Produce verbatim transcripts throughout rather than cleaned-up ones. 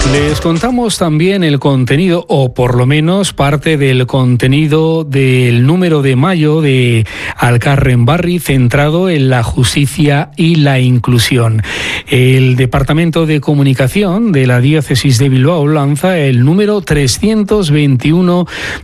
Les contamos también el contenido, o por lo menos parte del contenido del número de mayo de Alcarren-Barri, centrado en la justicia y la inclusión. El Departamento de Comunicación de la Diócesis de Bilbao lanza el número trescientos veintiuno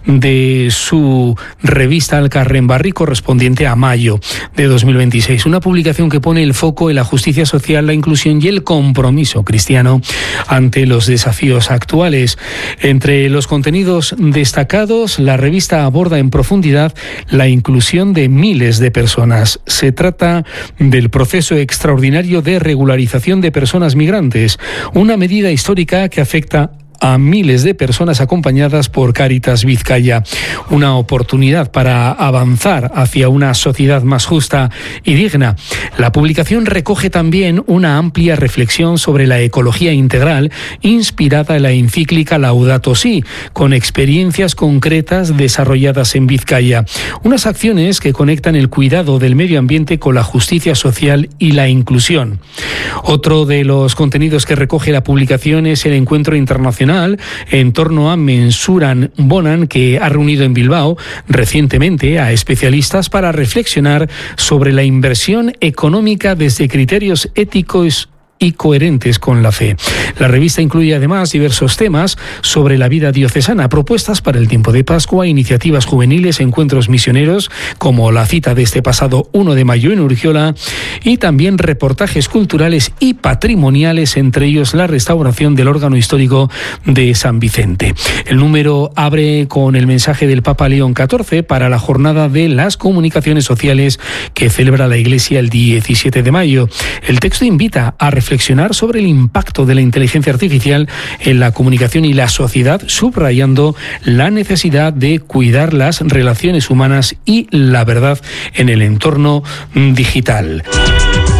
de su revista Alcarren-Barri, correspondiente a mayo de dos mil veintiséis. Una publicación que pone el foco en la justicia social, la inclusión y el compromiso cristiano ante los desafíos actuales. Entre los contenidos destacados, la revista aborda en profundidad la inclusión de miles de personas. Se trata del proceso extraordinario de regularización de personas migrantes, una medida histórica que afecta a miles de personas acompañadas por Cáritas Vizcaya. Una oportunidad para avanzar hacia una sociedad más justa y digna. La publicación recoge también una amplia reflexión sobre la ecología integral, inspirada en la encíclica Laudato Si, con experiencias concretas desarrolladas en Vizcaya. Unas acciones que conectan el cuidado del medio ambiente con la justicia social y la inclusión. Otro de los contenidos que recoge la publicación es el encuentro internacional en torno a Mensuran Bonan, que ha reunido en Bilbao recientemente a especialistas para reflexionar sobre la inversión económica desde criterios éticos y coherentes con la fe. La revista incluye además diversos temas sobre la vida diocesana, propuestas para el tiempo de Pascua, iniciativas juveniles, encuentros misioneros, como la cita de este pasado uno de mayo en Urgiola, y también reportajes culturales y patrimoniales, entre ellos la restauración del órgano histórico de San Vicente. El número abre con el mensaje del Papa León catorce para la jornada de las comunicaciones sociales que celebra la Iglesia el diecisiete de mayo. El texto invita a reflexionar sobre el impacto de la inteligencia artificial en la comunicación y la sociedad, subrayando la necesidad de cuidar las relaciones humanas y la verdad en el entorno digital.